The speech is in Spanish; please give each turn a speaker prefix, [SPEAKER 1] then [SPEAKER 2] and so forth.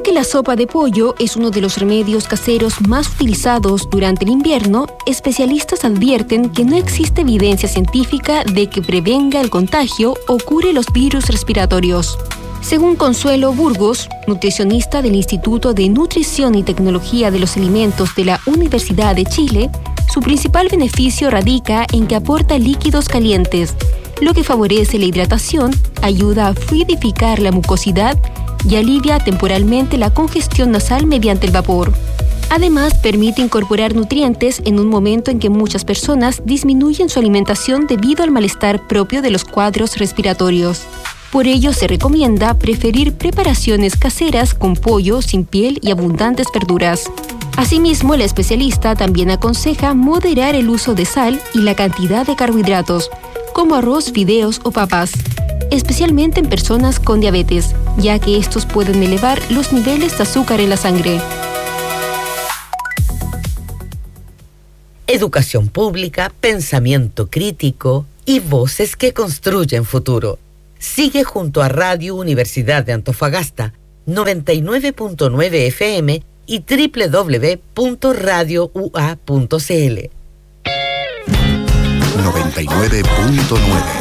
[SPEAKER 1] aunque la sopa de pollo es uno de los remedios caseros más utilizados durante el invierno, especialistas advierten que no existe evidencia científica de que prevenga el contagio o cure los virus respiratorios. Según Consuelo Burgos, nutricionista del Instituto de Nutrición y Tecnología de los Alimentos de la Universidad de Chile, su principal beneficio radica en que aporta líquidos calientes, lo que favorece la hidratación, ayuda a fluidificar la mucosidad y alivia temporalmente la congestión nasal mediante el vapor. Además, permite incorporar nutrientes en un momento en que muchas personas disminuyen su alimentación debido al malestar propio de los cuadros respiratorios. Por ello, se recomienda preferir preparaciones caseras con pollo sin piel y abundantes verduras. Asimismo, el especialista también aconseja moderar el uso de sal y la cantidad de carbohidratos, como arroz, fideos o papas, especialmente en personas con diabetes, ya que estos pueden elevar los niveles de azúcar en la sangre.
[SPEAKER 2] Educación pública, pensamiento crítico y voces que construyen futuro. Sigue junto a Radio Universidad de Antofagasta, 99.9 FM y www.radioua.cl.
[SPEAKER 3] 99.9